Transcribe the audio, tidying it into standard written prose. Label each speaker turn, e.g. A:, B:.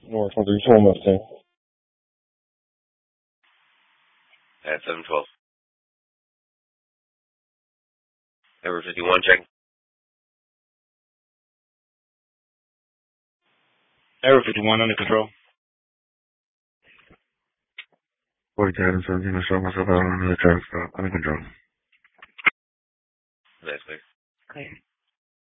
A: North 134 Mustang.
B: At 712. Ever 51, check.
C: Error 51 under control.
D: 40 Adams 17, I shot myself out on the traffic stop. Under control.
B: Nice, please.
E: Clear.